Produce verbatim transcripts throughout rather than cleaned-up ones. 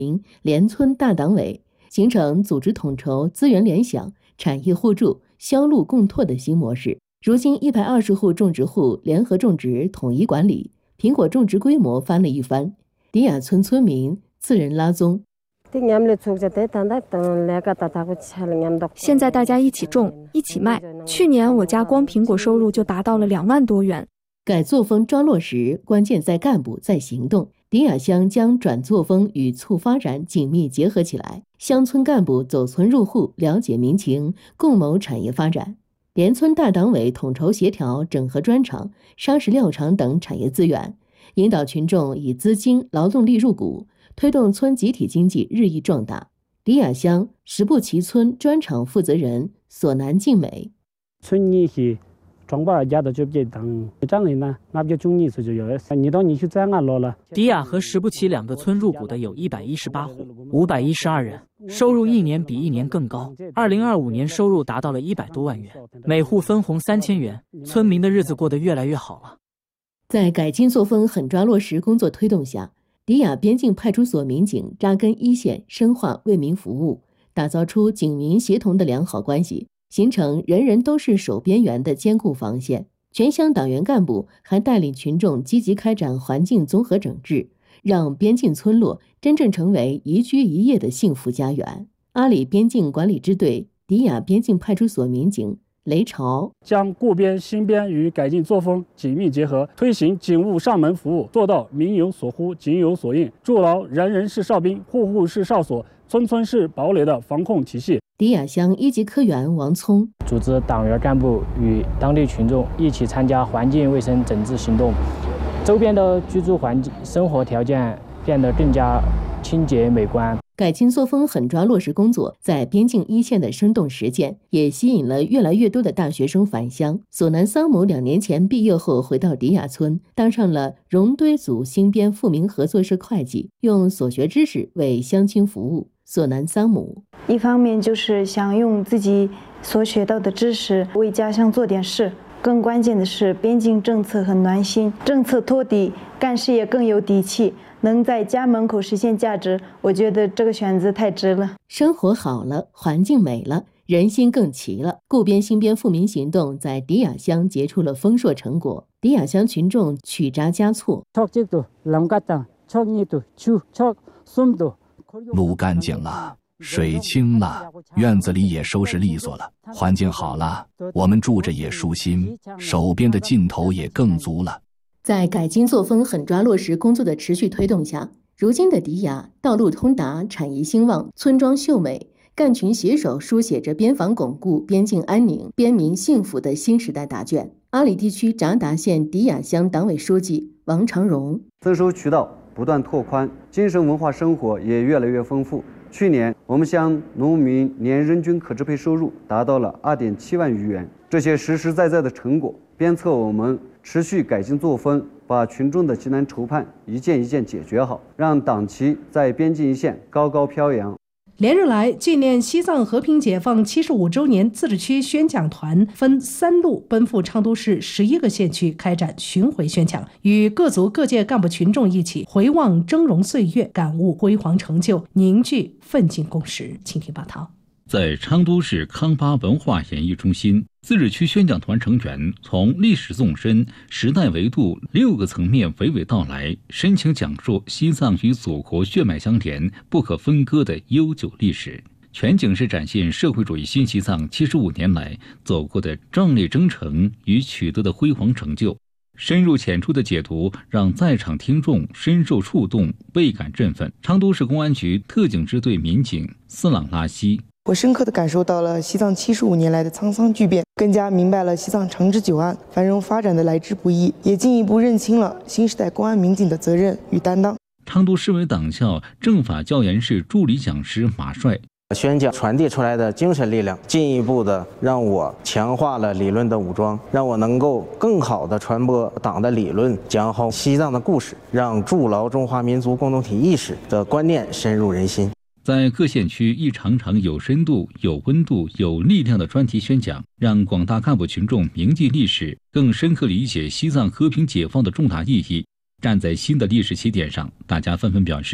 联村大党委，形成组织统筹、资源联想、产业互助、销路共拓的新模式。如今一百二十户种植户联合种植，统一管理，苹果种植规模翻了一番。迪亚村村民次仁拉宗。 现在大家一起种，一起卖。去年我家光苹果收入就达到了两万多元。 改作风抓落实，关键在干部，在行动。迪亚乡将转作风与促发展紧密结合起来，乡村干部走村入户，了解民情，共谋产业发展。联村大党委统筹协调，整合砖厂、砂石料厂等产业资源，引导群众以资金、劳动力入股，推动村集体经济日益壮大。迪亚乡石布齐村砖厂负责人索南静美。 村里是中巴家的就别当长人呢，俺就中意是就有，你到你去在俺落了。 迪亚和石布齐两个村入股的有一百一十八户，五百一十二人，收入一年比一年更高。二零二五年收入达到了一百多万元，每户分红三千元，村民的日子过得越来越好了。 在改进作风狠抓落实工作推动下，迪亚边境派出所民警扎根一线，深化为民服务，打造出警民协同的良好关系，形成人人都是守边员的坚固防线。全乡党员干部还带领群众积极开展环境综合整治，让边境村落真正成为宜居宜业的幸福家园。阿里边境管理支队迪亚边境派出所民警雷朝将固边新边与改进作风紧密结合，推行警务上门服务，做到民有所呼，警有所应，筑牢人人是哨兵，户户是哨所，村村是堡垒的防控体系。 迪亚乡一级科员王聪组织党员干部与当地群众一起参加环境卫生整治行动，周边的居住环境、生活条件变得更加清洁美观。 改进作风狠抓落实工作在边境一线的生动实践，也吸引了越来越多的大学生返乡。索南桑姆两年前毕业后回到迪亚村，当上了荣堆组新编富民合作社会计，用所学知识为乡亲服务。索南桑姆一方面就是想用自己所学到的知识为家乡做点事，更关键的是边境政策很暖心，政策托底，干事也更有底气，能在家门口实现价值，我觉得这个选择太值了。 生活好了，环境美了，人心更齐了。固边新边富民行动在迪亚乡结出了丰硕成果，迪亚乡群众取札加措， 路干净了，水清了，院子里也收拾利索了，环境好了，我们住着也舒心，手边的劲头也更足了。 在改进作风狠抓落实工作的持续推动下，如今的迪亚道路通达，产业兴旺，村庄秀美，干群携手书写着边防巩固、边境安宁、边民幸福的新时代答卷。阿里地区札达县迪亚乡党委书记王长荣： 增收渠道不断拓宽，精神文化生活也越来越丰富。去年，我们乡农民年人均可支配收入达到了二点七万余元，这些实实在在的成果，鞭策我们持续改进作风，把群众的急难愁盼一件一件解决好，让党旗在边境一线高高飘扬。 连日来，纪念西藏和平解放七十五周年自治区宣讲团分三路奔赴昌都市十一个县区开展巡回宣讲，与各族各界干部群众一起回望峥嵘岁月，感悟辉煌成就，凝聚奋进共识。请听报道。 在昌都市康巴文化演艺中心，自治区宣讲团成员从历史纵深、时代维度六个层面娓娓道来，深情讲述西藏与祖国血脉相连、不可分割的悠久历史，全景式展现社会主义新西藏七十五年来走过的壮丽征程与取得的辉煌成就。深入浅出的解读让在场听众深受触动，倍感振奋。昌都市公安局特警支队民警斯朗拉西： 我深刻地感受到了西藏七十五年来的沧桑巨变，更加明白了西藏长治久安、繁荣发展的来之不易，也进一步认清了新时代公安民警的责任与担当。 昌都市委党校政法教研室助理讲师马帅： 宣讲传递出来的精神力量，进一步的让我强化了理论的武装，让我能够更好的传播党的理论，讲好西藏的故事，让筑牢中华民族共同体意识的观念深入人心。 在各县区一场场有深度、有温度、有力量的专题宣讲，让广大干部群众铭记历史，更深刻理解西藏和平解放的重大意义。站在新的历史起点上，大家纷纷表示，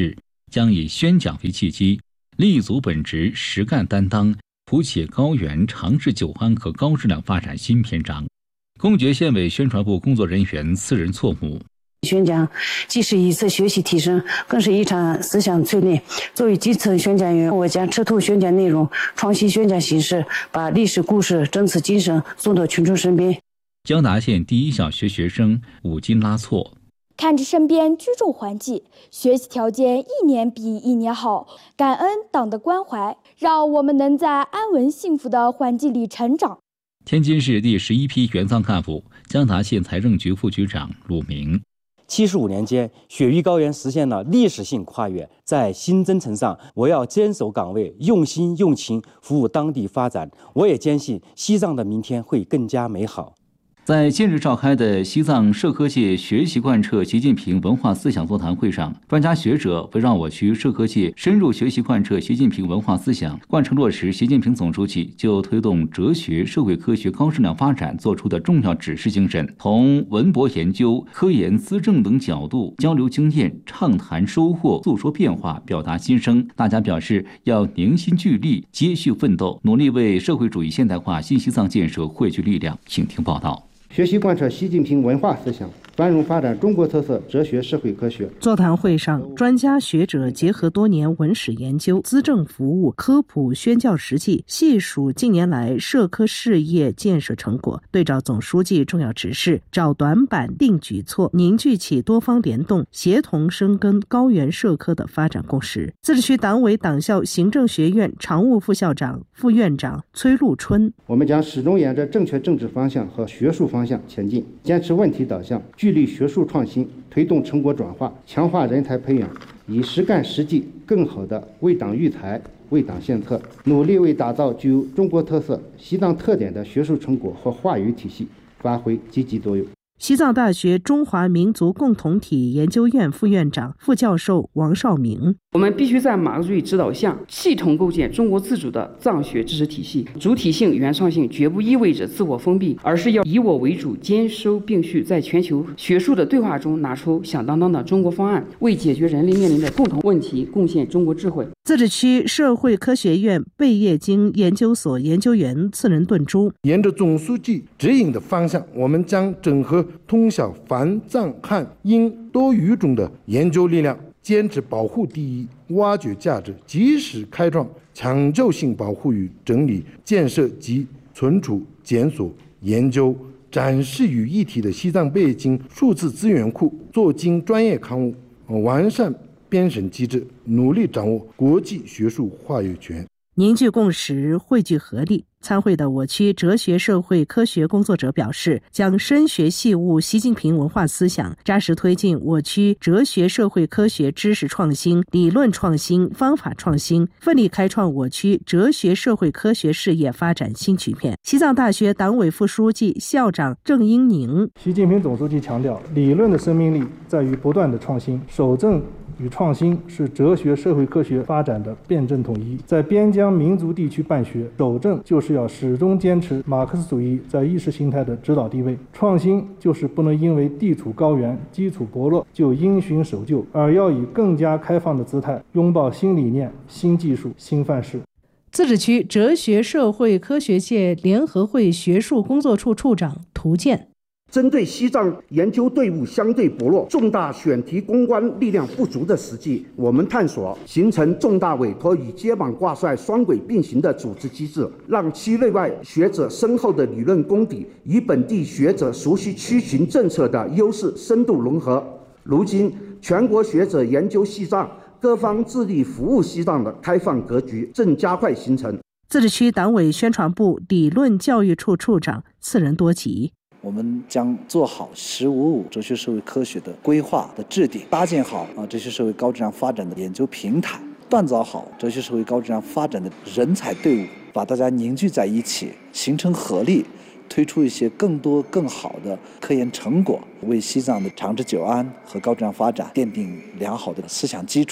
将以宣讲为契机，立足本职，实干担当，谱写高原长治久安和高质量发展新篇章。公爵县委宣传部工作人员次人错目。 宣讲既是一次学习提升，更是一场思想淬炼。作为基层宣讲员，我将彻透宣讲内容，创新宣讲形式，把历史故事、真词精神送到群众身边。 江达县第一小学学生五金拉错。 看着身边居住环境，学习条件一年比一年好，感恩党的关怀，让我们能在安稳幸福的环境里成长。 天津市第十一批援藏干部，江达县财政局副局长鲁明。 七十五年间，雪域高原实现了历史性跨越。在新征程上，我要坚守岗位，用心用情服务当地发展。我也坚信西藏的明天会更加美好。 在近日召开的西藏社科界学习贯彻习近平文化思想座谈会上，专家学者围绕我区社科界深入学习贯彻习近平文化思想，贯彻落实习近平总书记就推动哲学、社会科学高质量发展作出的重要指示精神，从文博研究、科研资政等角度交流经验、畅谈收获、诉说变化、表达心声。大家表示要凝心聚力、接续奋斗，努力为社会主义现代化新西藏建设汇聚力量。请听报道。 学习贯彻习近平文化思想，繁荣发展中国特色哲学社会科学。 座谈会上，专家学者结合多年文史研究、资政服务、科普宣教实际，细数近年来社科事业建设成果，对照总书记重要指示，找短板、定举措，凝聚起多方联动、协同深耕高原社科的发展共识。自治区党委党校行政学院常务副校长、副院长崔陆春： 我们将始终沿着正确政治方向和学术方向前进，坚持问题导向，聚力学术创新，推动成果转化，强化人才培养，以实干实际更好地为党育才、为党献策，努力为打造具有中国特色、西藏特点的学术成果和话语体系发挥积极作用。 西藏大学中华民族共同体研究院副院长、副教授王绍明： 我们必须在马克思主义指导下，系统构建中国自主的藏学知识体系。主体性、原创性绝不意味着自我封闭，而是要以我为主，兼收并蓄，在全球学术的对话中拿出响当当的中国方案，为解决人类面临的共同问题贡献中国智慧。 自治区社会科学院贝叶经研究所研究员次仁顿珠： 沿着总书记指引的方向，我们将整合通晓梵藏汉英多语种的研究力量，坚持保护第一，挖掘价值，及时开创抢救性保护与整理、建设及存储、检索、研究、展示于一体的西藏贝叶经数字资源库，做精专业刊物，完善编审机制，努力掌握国际学术话语权， 凝聚共识，汇聚合力。参会的我区哲学社会科学工作者表示，将深学细悟习近平文化思想，扎实推进我区哲学社会科学知识创新、理论创新、方法创新，奋力开创我区哲学社会科学事业发展新局面。西藏大学党委副书记、校长郑英宁： 习近平总书记强调，理论的生命力在于不断的创新，守正与创新是哲学社会科学发展的辩证统一。在边疆民族地区办学，守正就是要始终坚持马克思主义在意识形态的指导地位，创新就是不能因为地处高原、基础薄弱就因循守旧，而要以更加开放的姿态拥抱新理念、新技术、新范式。 自治区哲学社会科学界联合会学术工作处处长涂健： 针对西藏研究队伍相对薄弱、重大选题攻关力量不足的实际，我们探索形成重大委托与接榜挂帅双轨并行的组织机制，让区内外学者深厚的理论功底与本地学者熟悉区情政策的优势深度融合。如今，全国学者研究西藏，各方致力服务西藏的开放格局正加快形成。 自治区党委宣传部理论教育处处长次仁多吉： 我们将做好“十五五”哲学社会科学的规划的制定，搭建好啊哲学社会高质量发展的研究平台，锻造好哲学社会高质量发展的人才队伍，把大家凝聚在一起，形成合力，推出一些更多更好的科研成果，为西藏的长治久安和高质量发展奠定良好的思想基础。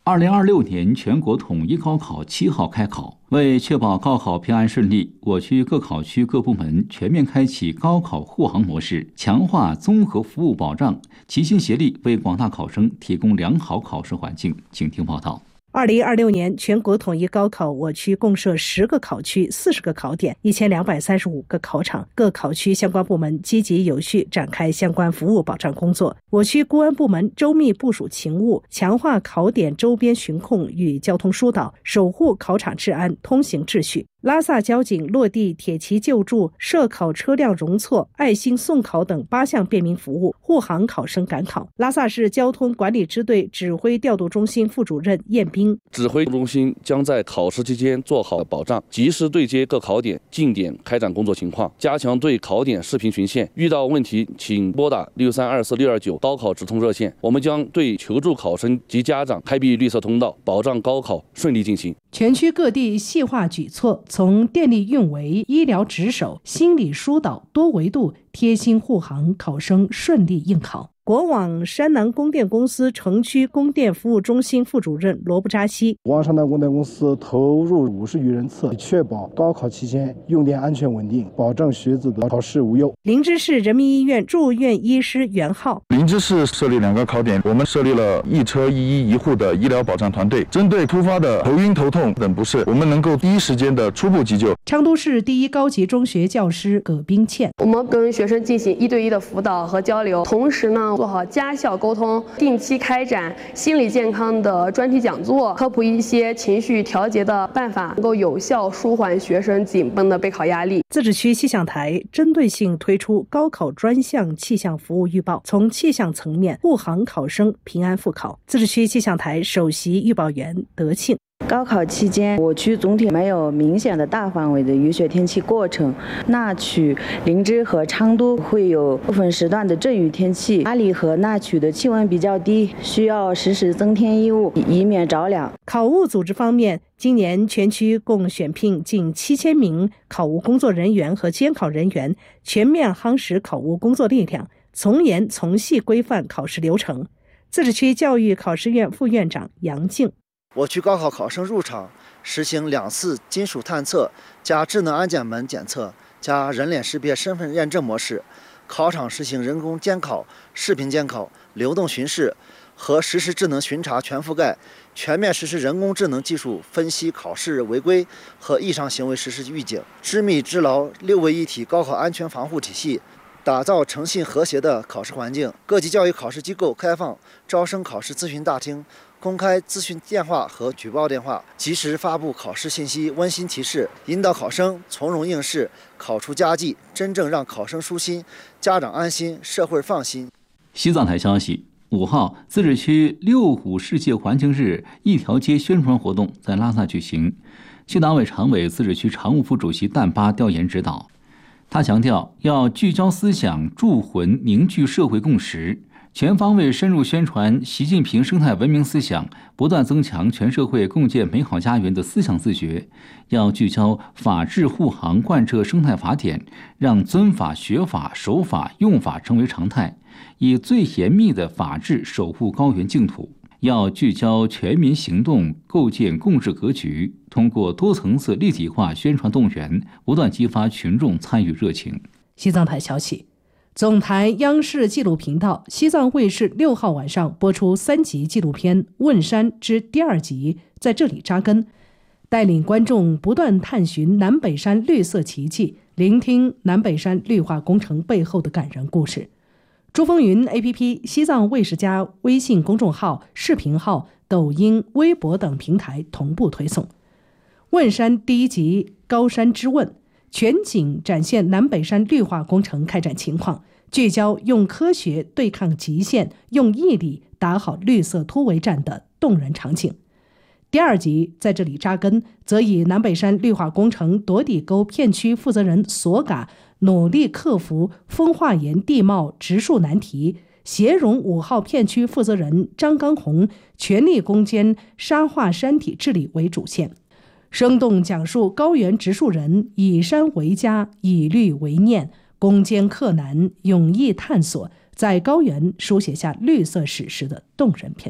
二零二六年全国统一高考七号开考，为确保高考平安顺利，我区各考区各部门全面开启高考护航模式，强化综合服务保障，齐心协力为广大考生提供良好考试环境。请听报道。 二零二六年全国统一高考，我区共设十个考区、四十个考点、一千两百三十五个考场，各考区相关部门积极有序展开相关服务保障工作。我区公安部门周密部署勤务，强化考点周边巡控与交通疏导，守护考场治安、通行秩序。拉萨交警落地铁骑救助、涉考车辆容错、爱心送考等八项便民服务，护航考生赶考。拉萨市交通管理支队指挥调度中心副主任晏斌， 指挥中心将在考试期间做好保障，及时对接各考点近点开展工作情况，加强对考点视频巡线，遇到问题请拨打六三二四六二九高考直通热线，我们将对求助考生及家长开辟绿色通道，保障高考顺利进行。 全区各地细化举措，从电力运维、医疗值守、心理疏导多维度贴心护航考生顺利应考。国网山南供电公司城区供电服务中心副主任罗布扎西， 国网山南供电公司投入五十余人次，确保高考期间用电安全稳定，保证学子的考试无忧。 林芝市人民医院住院医师袁浩， 林芝市设立两个考点，我们设立了一车一医一护的医疗保障团队，针对突发的头晕头痛等不适，我们能够第一时间的初步急救。 昌都市第一高级中学教师葛冰倩， 我们跟学生进行一对一的辅导和交流，同时呢做好家校沟通，定期开展心理健康的专题讲座，科普一些情绪调节的办法，能够有效舒缓学生紧绷的备考压力。 自治区气象台针对性推出高考专项气象服务预报，从气象层面护航考生平安复考。自治区气象台首席预报员德庆， 高考期间，我区总体没有明显的大范围的雨雪天气过程，那曲、林芝和昌都会有部分时段的阵雨天气。阿里和那曲的气温比较低，需要实时增添衣物，以免着凉。 考务组织方面，今年全区共选聘近七千名考务工作人员和监考人员，全面夯实考务工作力量，从严从细规范考试流程。自治区教育考试院副院长杨静， 我区高考考生入场实行两次金属探测加智能安检门检测加人脸识别身份验证模式，考场实行人工监考、视频监考、流动巡视和实时智能巡查全覆盖，全面实施人工智能技术分析考试违规和异常行为实时预警，织密织牢六位一体高考安全防护体系，打造诚信和谐的考试环境。各级教育考试机构开放招生考试咨询大厅，公开咨询电话和举报电话，及时发布考试信息、温馨提示，引导考生从容应试，考出佳绩，真正让考生舒心，家长安心，社会放心。 西藏台消息，五号，自治区六五世界环境日一条街宣传活动在拉萨举行，区党委常委、自治区常务副主席旦巴调研指导。他强调，要聚焦思想，铸魂，凝聚社会共识，全方位深入宣传习近平生态文明思想，不断增强全社会共建美好家园的思想自觉。要聚焦法治护航，贯彻生态法典，让遵法、学法、守法、用法成为常态，以最严密的法治守护高原净土。要聚焦全民行动，构建共治格局，通过多层次立体化宣传动员，不断激发群众参与热情。 西藏台消息，总台央视纪录频道西藏卫视六号晚上播出三集纪录片《问山》之第二集，在这里扎根，带领观众不断探寻南北山绿色奇迹，聆听南北山绿化工程背后的感人故事。珠峰云 A P P、 西藏卫视加微信公众号、视频号、抖音、微博等平台同步推送。问山第一集高山之问，全景展现南北山绿化工程开展情况，聚焦用科学对抗极限，用毅力打好绿色突围战的动人场景。第二集在这里扎根，则以南北山绿化工程夺底沟片区负责人索嘎努力克服风化岩地貌植树难题，协融五号片区负责人张刚红全力攻坚沙化山体治理为主线，生动讲述高原植树人以山为家，以绿为念，攻坚克难，勇毅探索，在高原书写下绿色史诗的动人篇章。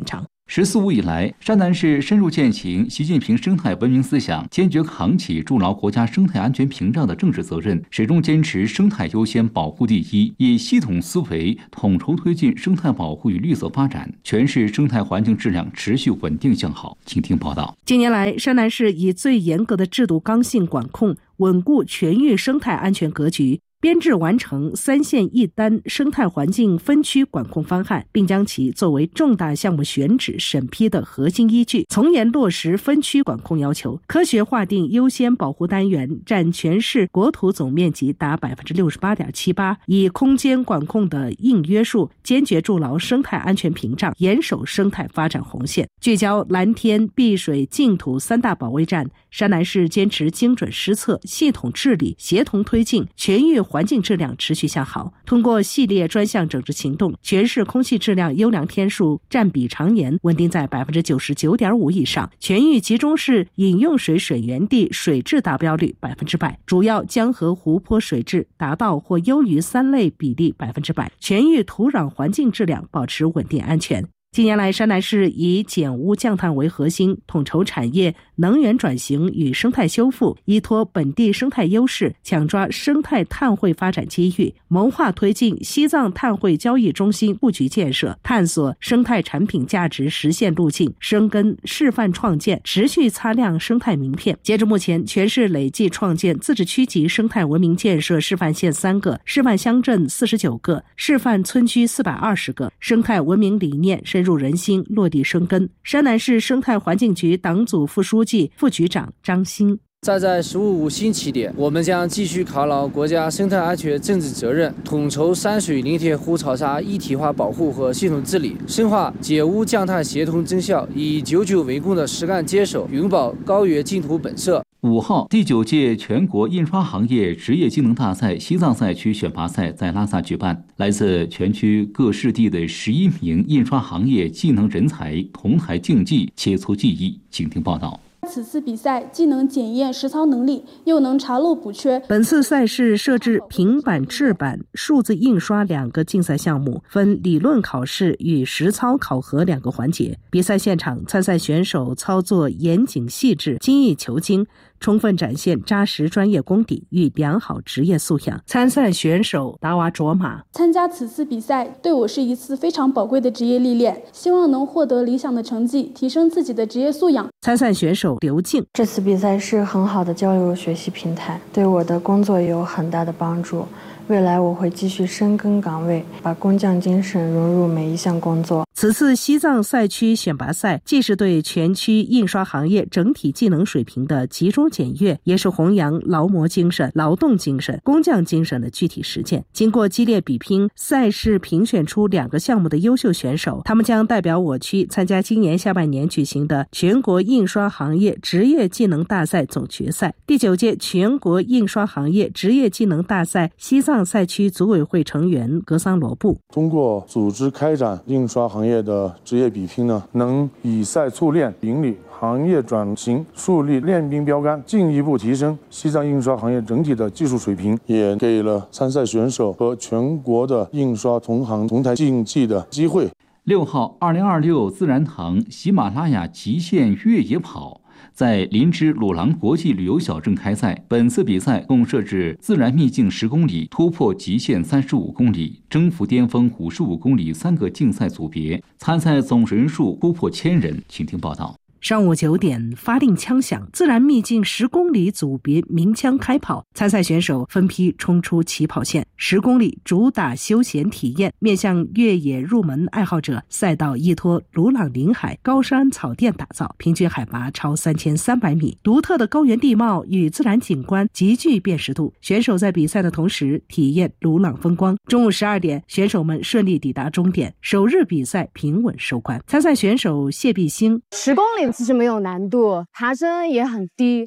十四五以来，山南市深入践行习近平生态文明思想，坚决扛起筑牢国家生态安全屏障的政治责任，始终坚持生态优先、保护第一，以系统思维统筹推进生态保护与绿色发展，全市生态环境质量持续稳定向好。请听报道。 近年来，山南市以最严格的制度刚性管控，稳固全域生态安全格局，编制完成三县一单生态环境分区管控方案，并将其作为重大项目选址审批的核心依据，从严落实分区管控要求，科学划定优先保护单元，占全市国土总面积达 百分之六十八点七八， 以空间管控的硬约束，坚决筑牢生态安全屏障，严守生态发展红线，聚焦蓝天、碧水、净土三大保卫战。山南市坚持精准施策、系统治理、协同推进，全域环境质量持续向好。通过系列专项整治行动，全市空气质量优良天数占比常年稳定在 百分之九十九点五 以上，全域集中式饮用水水源地水质达标率百分之百，主要江河湖泊水质达到或优于三类比例百分之百，全域土壤环境质量保持稳定安全。近年来，山南市以减污降碳为核心，统筹产业、能源转型与生态修复，依托本地生态优势，抢抓生态碳汇发展机遇，谋划推进西藏碳汇交易中心布局建设，探索生态产品价值实现路径，深耕示范创建，持续擦亮生态名片。截至目前，全市累计创建自治区级生态文明建设示范县三个，示范乡镇四十九个，示范村区四百二十个，生态文明理念深入人心，落地生根。山南市生态环境局党组副书记、副局长张鑫。 站在十五五新起点，我们将继续扛牢国家生态安全政治责任，统筹山水林田湖草沙一体化保护和系统治理，深化减污降碳协同增效，以久久为功的实干坚守，永葆高原净土本色。 五号，第九届全国印刷行业职业技能大赛西藏赛区选拔赛在拉萨举办，来自全区各市地的十一名印刷行业技能人才同台竞技，切磋技艺。请听报道。 此次比赛既能检验实操能力，又能查漏补缺。 本次赛事设置平板制版、数字印刷两个竞赛项目，分理论考试与实操考核两个环节。比赛现场，参赛选手操作严谨细致、精益求精，充分展现扎实专业功底与良好职业素养。参赛选手达瓦卓玛： 参加此次比赛对我是一次非常宝贵的职业历练，希望能获得理想的成绩，提升自己的职业素养。 参赛选手刘静： 这次比赛是很好的交流学习平台，对我的工作也有很大的帮助。未来我会继续深耕岗位，把工匠精神融入每一项工作。 此次西藏赛区选拔赛既是对全区印刷行业整体技能水平的集中检阅，也是弘扬劳模精神、劳动精神、工匠精神的具体实践。经过激烈比拼，赛事评选出两个项目的优秀选手，他们将代表我区参加今年下半年举行的全国印刷行业职业技能大赛总决赛。第九届全国印刷行业职业技能大赛西藏赛区组委会成员格桑罗布： 通过组织开展印刷行业的职业比拼呢，能以赛促练，引领行业转型，树立练兵标杆，进一步提升西藏印刷行业整体的技术水平，也给了参赛选手和全国的印刷同行同台竞技的机会。 六号，二零二六自然堂喜马拉雅极限越野跑在林芝鲁朗国际旅游小镇开赛。本次比赛共设置自然秘境十公里、突破极限三十五公里、征服巅峰五十五公里三个竞赛组别，参赛总人数突破千人。请听报道。 上午九点，发令枪响，自然秘境十公里组别鸣枪开跑，参赛选手分批冲出起跑线。十公里主打休闲体验，面向越野入门爱好者，赛道依托鲁朗林海高山草甸打造，平均海拔超三千三百米，独特的高原地貌与自然景观极具辨识度。选手在比赛的同时体验鲁朗风光。中午十二点，选手们顺利抵达终点，首日比赛平稳收官。参赛选手谢碧星： 十公里其实没有难度，爬升也很低，这边都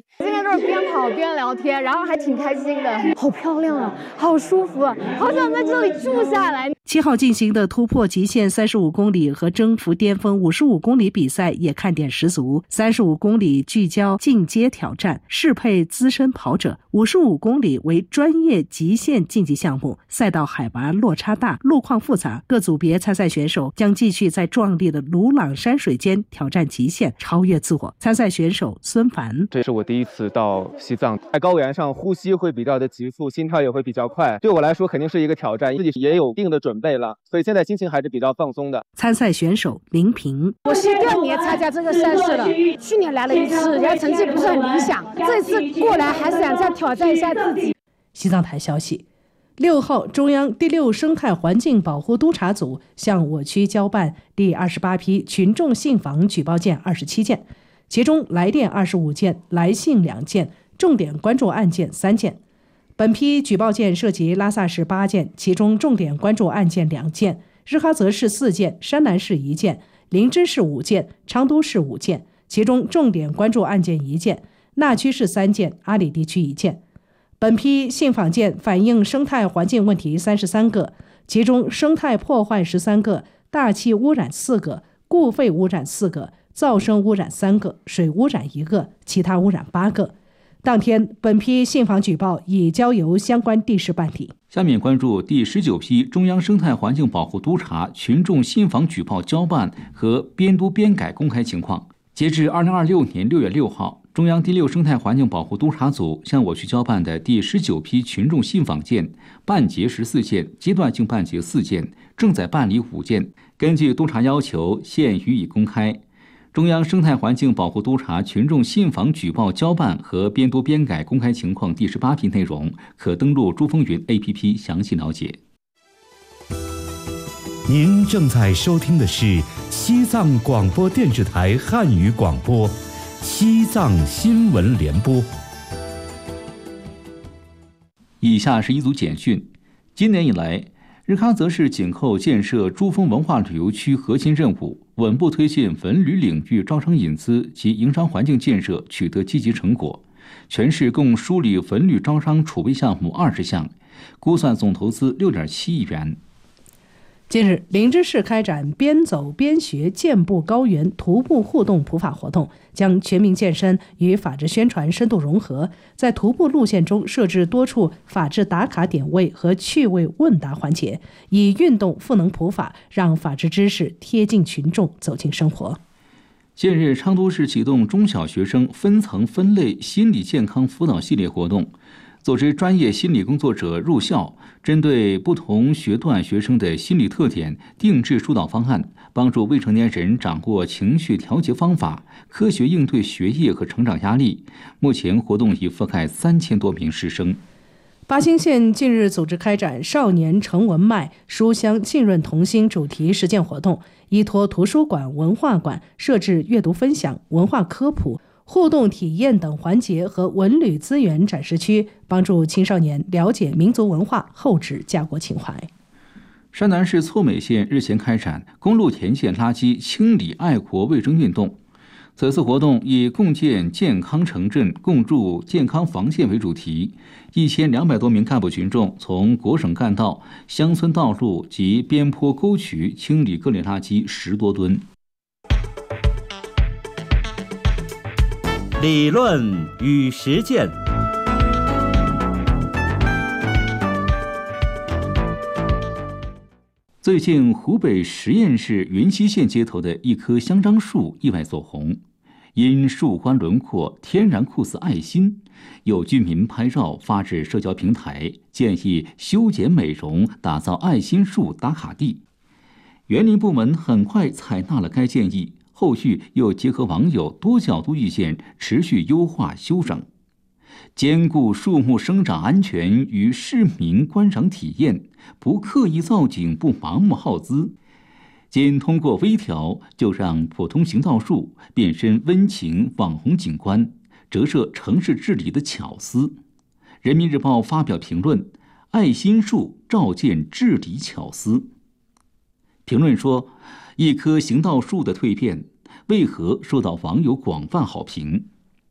就是边跑边聊天，然后还挺开心的。好漂亮啊，好舒服啊，好想在这里住下来。 七号进行的突破极限三十五公里和征服巅峰五十五公里比赛也看点十足。三十五公里聚焦进阶挑战，适配资深跑者；五十五公里为专业极限竞技项目，赛道海拔落差大，路况复杂，各组别参赛选手将继续在壮丽的鲁朗山水间挑战极限，超越自我。参赛选手孙凡： 这是我第一次到西藏，在高原上呼吸会比较的急促，心跳也会比较快，对我来说肯定是一个挑战，自己也有一定的准备了，所以现在心情还是比较放松的。 参赛选手林平： 我是第二年参加这个赛事了，去年来了一次，然后成绩不是很理想，这次过来还是想再挑战一下自己。 西藏台消息，六号，中央第六生态环境保护督察组向我区交办第二十八批群众信访举报件二十七件，其中来电二十五件，来信两件，重点关注案件三件。本批举报件涉及拉萨市八件，其中重点关注案件两件，日喀则市四件，山南市一件，林芝市五件，昌都市五件，其中重点关注案件一件，纳曲市三件，阿里地区一件。本批信访件反映生态环境问题三十三个，其中生态破坏十三个，大气污染四个，固废污染四个，噪声污染三个，水污染一个，其他污染八个。当天，本批信访举报已交由相关地市办理。 下面关注第十九批中央生态环境保护督察群众信访举报交办和编督编改公开情况。截至二零二六年六月六号，中央第六生态环境保护督察组向我区交办的第十九批群众信访件，办结十四件，阶段性办结四件，正在办理五件。根据督察要求，现予以公开。中央生态环境保护督察群众信访举报交办和编督编改公开情况第十八批内容，可登录珠风云 A P P 详细了解。 您正在收听的是西藏广播电视台汉语广播，西藏新闻联播。 以下是一组简讯。今年以来，日喀则市紧扣建设珠峰文化旅游区核心任务，稳步推进文旅领域招商引资及营商环境建设取得积极成果。全市共梳理文旅招商储备项目二十项，估算总投资六点七亿元。 近日，林芝市开展边走边学健步高原徒步互动普法活动，将全民健身与法治宣传深度融合，在徒步路线中设置多处法治打卡点位和趣味问答环节，以运动赋能普法，让法治知识贴近群众，走进生活。 近日，昌都市启动中小学生分层分类心理健康辅导系列活动，组织专业心理工作者入校，针对不同学段学生的心理特点，定制疏导方案，帮助未成年人掌握情绪调节方法，科学应对学业和成长压力。目前活动已覆盖三千多名师生。 巴兴县近日组织开展少年成文脉书香浸润童心主题实践活动，依托图书馆、文化馆设置阅读分享、文化科普、互动体验等环节和文旅资源展示区，帮助青少年了解民族文化，厚植家国情怀。 山南市措美县日前开展公路田线垃圾清理爱国卫生运动。此次活动以共建健康城镇、共筑健康防线为主题，一千两百多名干部群众从国省干道、乡村道路及边坡沟渠清理各类垃圾十多吨。 理论与实践。 最近，湖北十堰市云溪县街头的一棵香樟树意外走红，因树冠轮廓天然酷似爱心，有居民拍照发至社交平台，建议修剪美容，打造爱心树打卡地。园林部门很快采纳了该建议，后续又结合网友多角度意见，持续优化修整，兼顾树木生长安全与市民观赏体验，不刻意造景，不盲目耗资。仅通过微调，就让普通行道树变身温情网红景观，折射城市治理的巧思。人民日报发表评论：爱心树照见治理巧思。评论说，一棵行道树的蜕变为何受到网友广泛好评？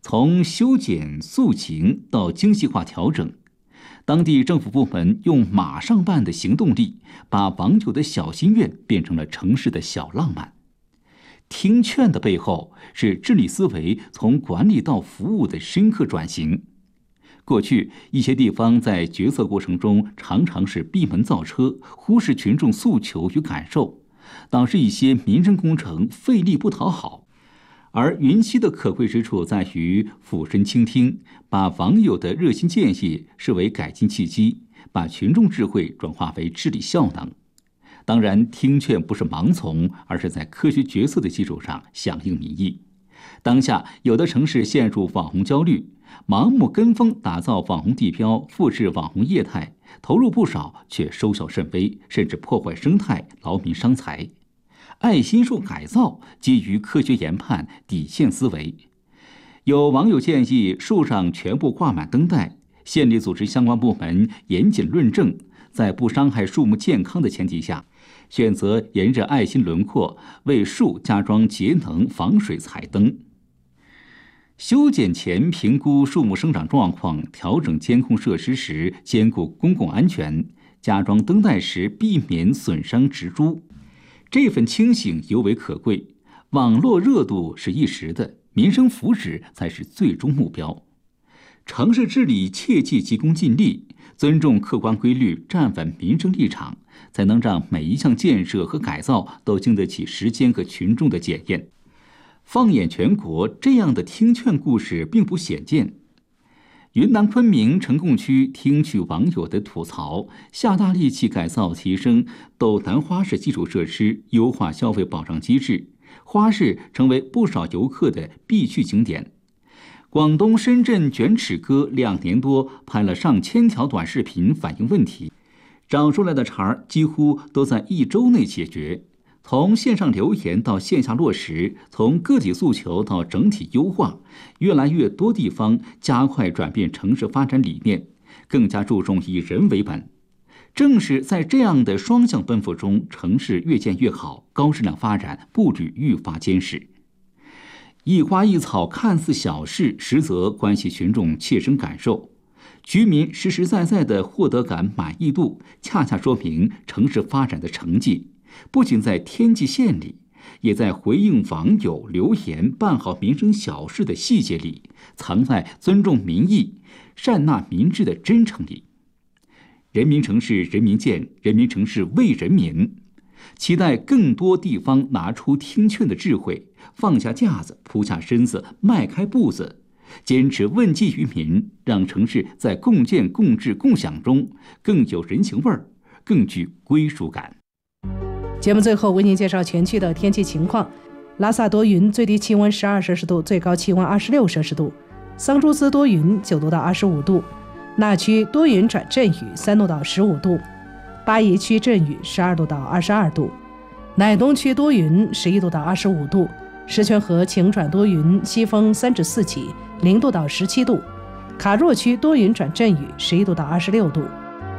从修剪塑形到精细化调整，当地政府部门用马上办的行动力，把网友的小心愿变成了城市的小浪漫。听劝的背后是治理思维从管理到服务的深刻转型。过去一些地方在决策过程中常常是闭门造车，忽视群众诉求与感受，导致一些民生工程费力不讨好。而云栖的可贵之处在于俯身倾听，把网友的热心建议视为改进契机，把群众智慧转化为治理效能。当然，听劝不是盲从，而是在科学决策的基础上响应民意。当下有的城市陷入网红焦虑，盲目跟风打造网红地标，复制网红业态，投入不少却收效甚微，甚至破坏生态，劳民伤财。爱心树改造基于科学研判，底线思维。有网友建议树上全部挂满灯带，县里组织相关部门严谨论证，在不伤害树木健康的前提下，选择沿着爱心轮廓为树加装节能防水彩灯。修剪前评估树木生长状况，调整监控设施时兼顾公共安全，加装灯带时避免损伤植株。这份清醒尤为可贵。网络热度是一时的，民生福祉才是最终目标。城市治理切忌急功近利，尊重客观规律，站稳民生立场，才能让每一项建设和改造都经得起时间和群众的检验。放眼全国，这样的听劝故事并不鲜见。云南昆明呈贡区听取网友的吐槽，下大力气改造提升斗南花市基础设施，优化消费保障机制，花市成为不少游客的必去景点。广东深圳卷尺哥两年多拍了上千条短视频反映问题，找出来的茬儿几乎都在一周内解决。从线上留言到线下落实，从个体诉求到整体优化，越来越多地方加快转变城市发展理念，更加注重以人为本。正是在这样的双向奔赴中，城市越建越好，高质量发展步履愈发坚实。一花一草看似小事，实则关系群众切身感受。居民实实在在的获得感、满意度，恰恰说明城市发展的成绩。不仅在天际线里，也在回应网友留言、办好民生小事的细节里，藏在尊重民意、善纳民智的真诚里。人民城市人民建，人民城市为人民。期待更多地方拿出听劝的智慧，放下架子，扑下身子，迈开步子，坚持问计于民，让城市在共建、共治、共享中更有人情味儿，更具归属感。 节目最后为您介绍全区的天气情况：拉萨多云，最低气温十二摄氏度，最高气温二十六摄氏度；桑珠斯多云，九度到二十五度；那区多云转阵雨，三度到十五度；巴宜区阵雨，十二度到二十二度；乃东区多云，十一度到二十五度；石泉河晴转多云，西风三至四起，零度到十七度；卡若区多云转阵雨，十一度到二十六度。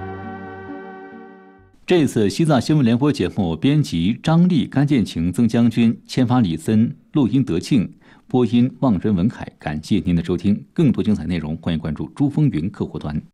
这次西藏新闻联播节目编辑张丽、甘建晴、曾将军，签发李森，录音德庆，播音望真、文凯。感谢您的收听，更多精彩内容欢迎关注珠风云客户端。